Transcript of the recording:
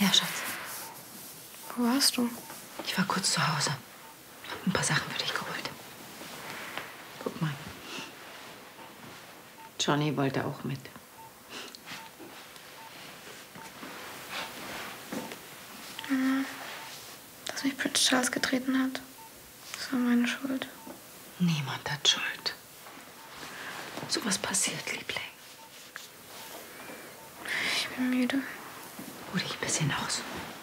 Ja, Schatz. Wo warst du? Ich war kurz zu Hause. Hab ein paar Sachen für dich geholt. Guck mal. Johnny wollte auch mit. Dass mich Prince Charles getreten hat. Das war meine Schuld. Niemand hat Schuld. Sowas passiert, Liebling. Ich bin müde. Ruh dich ein bisschen aus.